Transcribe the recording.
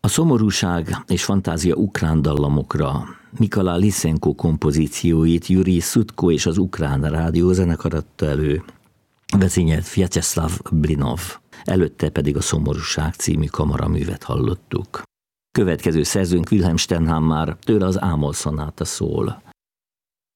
A szomorúság és fantázia ukrán dallamokra Mikola Lysenko kompozícióit Jurij Szutko és az ukrán rádiózenekar adta elő, vezényelt Vyacheslav Blinov, előtte pedig a Szomorúság című kamaraművet hallottuk. Következő szerzőnk Wilhelm Sternhammer, tőle az Ámol szonáta szól.